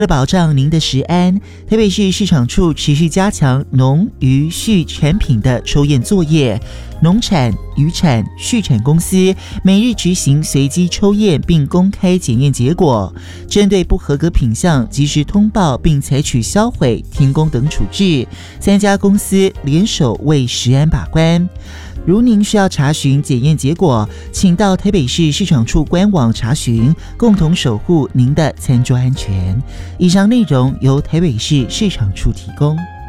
为了保障您的食安，台北市市场处持续加强农渔畜产品的抽验作业，农产、渔产、畜产公司每日执行随机抽验并公开检验结果，针对不合格品项及时通报并采取销毁、停工等处置。3家公司联手为食安把关。如您需要查询检验结果，请到台北市市场处官网查询，共同守护您的餐桌安全。以上内容由台北市市场处提供。